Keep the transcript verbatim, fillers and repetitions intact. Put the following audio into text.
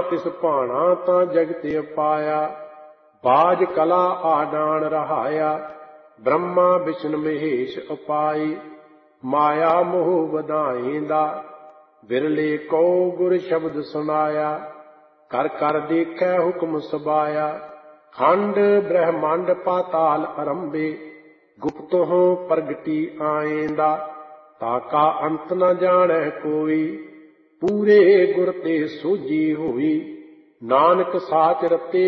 ਤਿਸ ਭਾਣਾ ਤਾਂ ਜਗਤ ਅਪਾਇਆ। ਬਾਜ ਕਲਾ ਆਡਾਨ ਰਹਾਇਆ, ਬ੍ਰਹਮਾ ਵਿਸ਼ਨ ਮਹੇਸ਼ ਉਪਾਈ। ਮਾਇਆ ਮੋਹ ਵਧਾਏਂਦਾ, ਵਿਰਲੇ ਕੋ ਗੁਰ ਸ਼ਬਦ ਸੁਨਾਇਆ। ਕਰ ਕਰ ਦੇਖੈ ਹੁਕਮ ਸਬਾਇਆ, ਖੰਡ ਬ੍ਰਹਮੰਡ ਪਾਤਾਲ ਅਰੰਭੇ। ਗੁਪਤਹੁ ਪ੍ਰਗਟੀ ਆਏਂਦਾ, ਤਾਕਾ ਅੰਤ ਨ ਜਾਣੈ ਕੋਈ। ਪੂਰੇ ਗੁਰ ਤੇ ਸੋਝੀ ਹੋਈ, ਨਾਨਕ ਸਾਚ ਰਤੇ